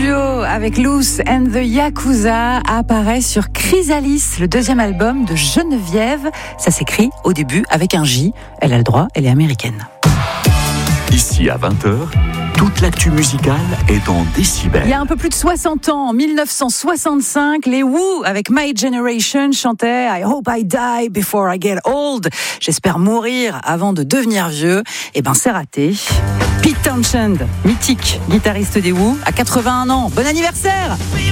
duo avec Loose and the Yakuza apparaît sur Chrysalis, le deuxième album de Geneviève. Ça s'écrit au début avec un J. Elle a le droit, elle est américaine. Ici à 20h, toute l'actu musicale est en décibels. Il y a un peu plus de 60 ans, en 1965, les Who, avec My Generation, chantaient I hope I die before I get old. J'espère mourir avant de devenir vieux. Eh ben, c'est raté. Pete Townshend, mythique guitariste des Who, à 81 ans. Bon anniversaire!